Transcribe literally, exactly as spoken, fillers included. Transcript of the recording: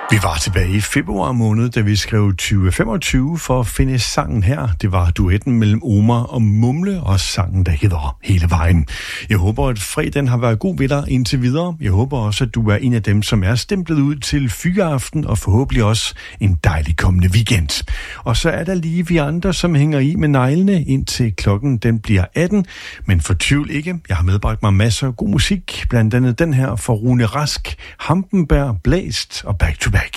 Vi var tilbage i februar måned, da vi skrev tyve femogtyve for at finde sangen her. Det var duetten mellem Omar og Mumle, og sangen, der hedder Hele Vejen. Jeg håber, at fredagen har været god ved dig indtil videre. Jeg håber også, at du er en af dem, som er stemplet ud til fyreaften, og forhåbentlig også en dejlig kommende weekend. Og så er der lige vi andre, som hænger i med neglene, indtil klokken den bliver atten. Men fortvivl ikke, jeg har medbragt mig masser af god musik, blandt andet den her fra Rune Rask, Hampenberg, Blæst og Back to Back.